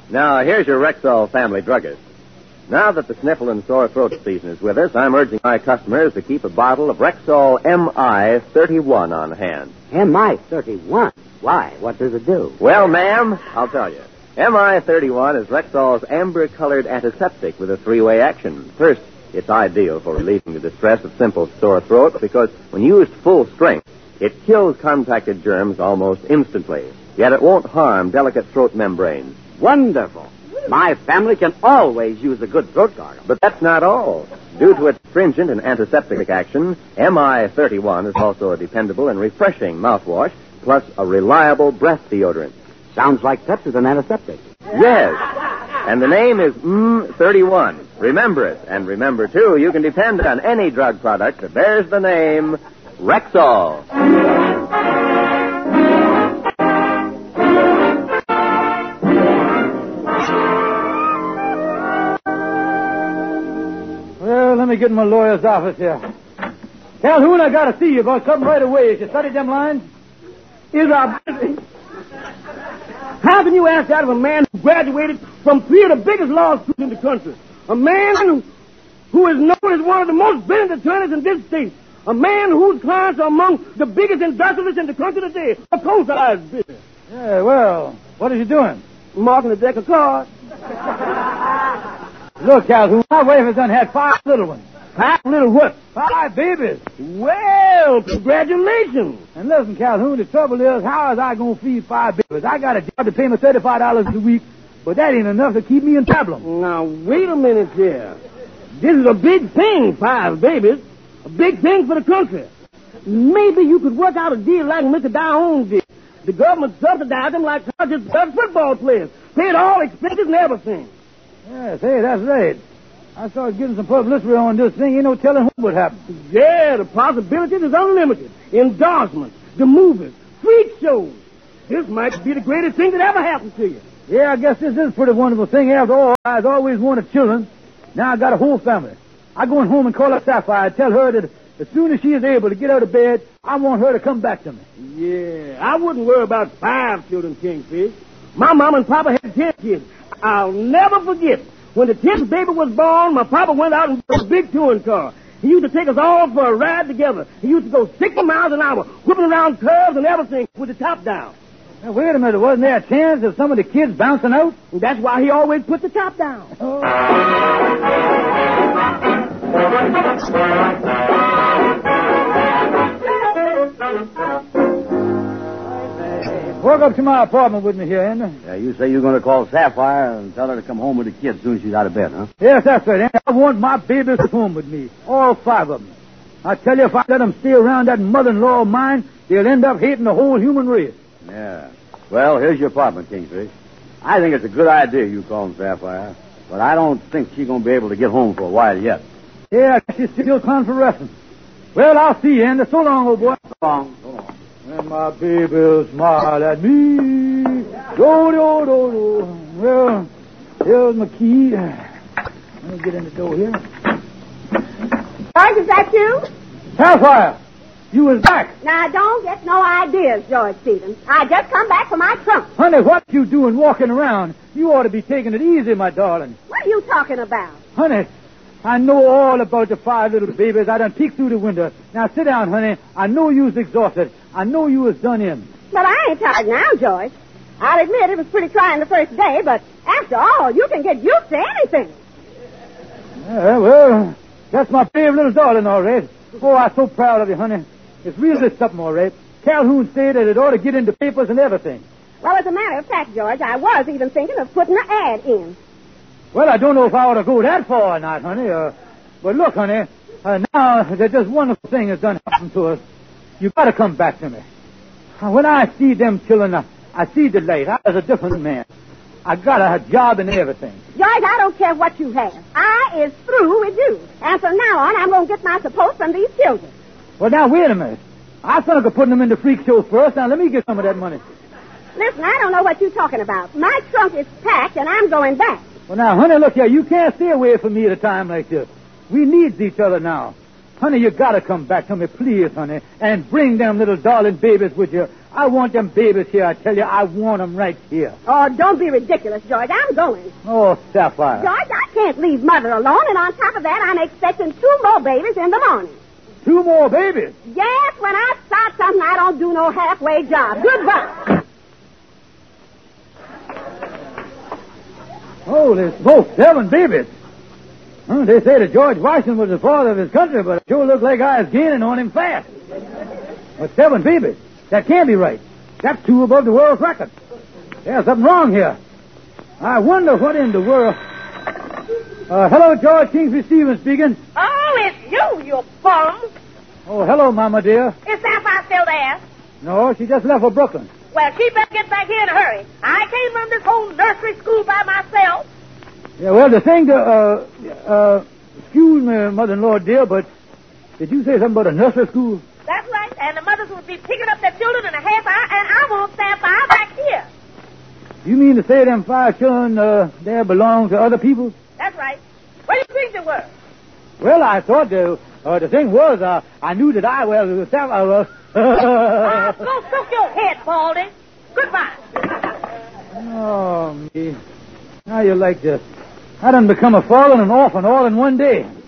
Now, here's your Rexall family druggist. Now that the sniffle and sore throat season is with us, I'm urging my customers to keep a bottle of Rexall MI-31 on hand. MI-31? Why? What does it do? Well, ma'am, I'll tell you. MI-31 is Rexall's amber-colored antiseptic with a three-way action. First, it's ideal for relieving the distress of simple sore throat because when used full strength, it kills contacted germs almost instantly. Yet it won't harm delicate throat membranes. Wonderful. My family can always use a good throat gargle. But that's not all. Due to its stringent and antiseptic action, MI-31 is also a dependable and refreshing mouthwash, plus a reliable breath deodorant. Sounds like Pepsi with an antiseptic. Yes. And the name is 31. Remember it. And remember, too, you can depend on any drug product that bears the name Rexall. Well, let me get in my lawyer's office here. Calhoun, I gotta see you about something right away. Has you studied them lines? Is our business. How can you ask that of a man who graduated from three of the biggest law schools in the country? A man who is known as one of the most brilliant attorneys in this state. A man whose clients are among the biggest industrialists in the country today. Of course I ask business. Yeah, well, what are you doing? Marking a deck of cards. Look, Calhoun, my wife has done had 5 little ones. 5 little what? 5 babies. Well, congratulations. And listen, Calhoun, the trouble is, how is I going to feed 5 babies? I got a job to pay me $35 a week, but that ain't enough to keep me in problem. Now, wait a minute here. This is a big thing, 5 babies. A big thing for the country. Maybe you could work out a deal like Mr. Dowhoun did. The government subsidized them like college football players. Paid all expenses and everything. Yes, hey, that's right. I started getting some publicity on this thing. Ain't no telling what would happen. Yeah, the possibilities is unlimited. Endorsements, the movies, freak shows. This might be the greatest thing that ever happened to you. Yeah, I guess this is a pretty wonderful thing. After all, I've always wanted children. Now I got a whole family. I go home and call up Sapphire and tell her that as soon as she is able to get out of bed, I want her to come back to me. Yeah, I wouldn't worry about 5 children, Kingfish. My mom and papa had 10 kids. I'll never forget. When the 10th baby was born, my papa went out and bought a big touring car. He used to take us all for a ride together. He used to go 60 miles an hour, whipping around curves and everything with the top down. Now, wait a minute. Wasn't there a chance of some of the kids bouncing out? And that's why he always put the top down. Oh. Walk up to my apartment with me here, Andy. Yeah, you say you're going to call Sapphire and tell her to come home with the kids as soon as she's out of bed, huh? Yes, that's right, Andy. I want my babies home with me. All 5 of them. I tell you, if I let them stay around that mother-in-law of mine, they'll end up hating the whole human race. Yeah. Well, here's your apartment, Kingfish. I think it's a good idea you calling Sapphire, but I don't think she's going to be able to get home for a while yet. Yeah, she's still convalescing. Well, I'll see you, Andy. So long, old boy. So long. So long. When my baby smile at me, do. Well, here's my key. Let me get in the door here. George, is that you? Sapphire, you was back. Now, don't get no ideas, George Stevens. I just come back from my trunk. Honey, what you doing walking around? You ought to be taking it easy, my darling. What are you talking about? Honey, I know all about the 5 little babies. I done peeked through the window. Now, sit down, honey. I know you was exhausted. I know you was done in. But I ain't tired now, George. I'll admit it was pretty trying the first day, but after all, you can get used to anything. Yeah, well, that's my brave little darling, all right. Oh, I'm so proud of you, honey. It's really something, all right. Calhoun said that it ought to get into papers and everything. Well, as a matter of fact, George, I was even thinking of putting an ad in. Well, I don't know if I ought to go that far or not, honey. But look, honey, now that this wonderful thing has done happen to us, you got to come back to me. When I see them children, I see the light. I was a different man. I got a job and everything. George, I don't care what you have. I is through with you. And from now on, I'm going to get my support from these children. Well, now, wait a minute. I thought of putting them in the freak show first. Now, let me get some of that money. Listen, I don't know what you're talking about. My trunk is packed, and I'm going back. Well, now, honey, look here. You can't stay away from me at a time like this. We need each other now. Honey, you got to come back to me, please, honey, and bring them little darling babies with you. I want them babies here. I tell you, I want them right here. Oh, don't be ridiculous, George. I'm going. Oh, Sapphire. George, I can't leave Mother alone, and on top of that, I'm expecting 2 more babies in the morning. 2 more babies? Yes, when I start something, I don't do no halfway job. Goodbye. Holy smoke, 7 babies. Huh, they say that George Washington was the father of his country, but it sure looked like I was gaining on him fast. But 7 babies? That can't be right. That's 2 above the world record. There's something wrong here. I wonder what in the world... hello, George Kingsley Stevens speaking. Oh, it's you bum. Oh, hello, Mama dear. Is Sapphire still there? No, she just left for Brooklyn. Well, she better get back here in a hurry. I can't run this whole nursery school by myself. Yeah, well, the thing excuse me, mother-in-law dear, but did you say something about a nursery school? That's right. And the mothers would be picking up their children in a half hour, and I want Sapphire back here. You mean to say them 5 children there belong to other people? That's right. What do you think they were? Well, I thought the thing was, I knew that I was... Go soak your head, Baldy. Goodbye. Oh, me. How you like this? I done become a fallen and orphan all in one day.